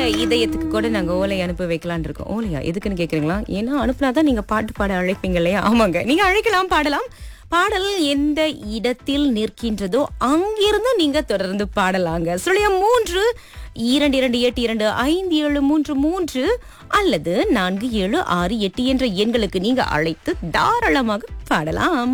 இதயத்துக்கு கூட நாங்க ஓலை அனுப்பி வைக்கலாம்னு இருக்கோம். ஓலையா எதுக்குன்னு கேக்குறீங்களா? ஏன்னா அனுப்புனாதான் நீங்க பாட்டு பாட அழைப்பீங்க இல்லையா? ஆமாங்க, நீங்க அழைக்கலாம், பாடலாம். பாடல் எந்த இடத்தில் நிற்கின்றதோ அங்கிருந்து நீங்க தொடர்ந்து பாடலாங்க. 0322825733 அல்லது 4768 என்ற எண்களுக்கு நீங்க அழைத்து தாராளமாக பாடலாம்.